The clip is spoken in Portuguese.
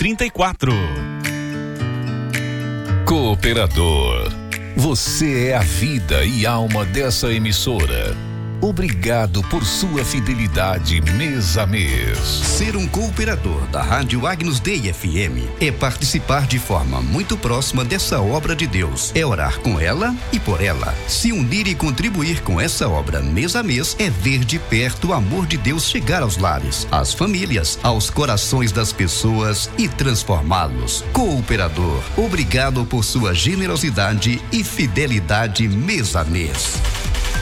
34. Cooperador, você é a vida e alma dessa emissora. Obrigado por sua fidelidade mês a mês. Ser um cooperador da Rádio Agnus Dei FM é participar de forma muito próxima dessa obra de Deus. É orar com ela e por ela. Se unir e contribuir com essa obra mês a mês é ver de perto o amor de Deus chegar aos lares, às famílias, aos corações das pessoas e transformá-los. Cooperador, obrigado por sua generosidade e fidelidade mês a mês.